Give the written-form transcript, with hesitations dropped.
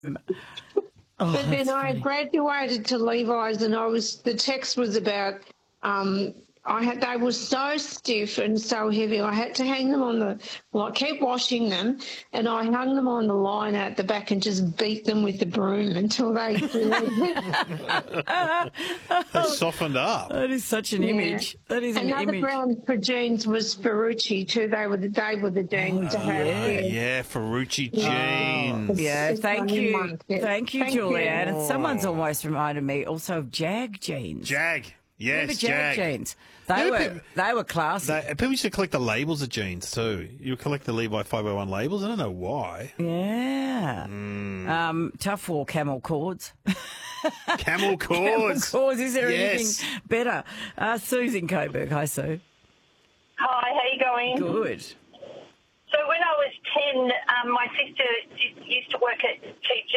Oh, But then I graduated to Levi's, and the text was about they were so stiff and so heavy. I had to hang them I keep washing them, and I hung them on the line at the back and just beat them with the broom until they They softened up. that is such an image. That is an Another image. brand for jeans was Ferrucci too. They were the jeans to have. Yeah, Ferrucci jeans. Yeah, Just thank one in you. one. Yeah. Thank you, Thank you. Julianne. And someone's almost reminded me also of Jag jeans. Jag. Remember Yes, Jag Jag. jeans? They were classy. People used to collect the labels of jeans too. You would collect the Levi 501 labels. I don't know why. Yeah. Tough war camel cords. Camel Camel cords. cords. Is there Yes. anything better? Sue's in Coburg. Hi, Sue. Hi, how you going? Good. So when I was 10, my sister used to work at Cheap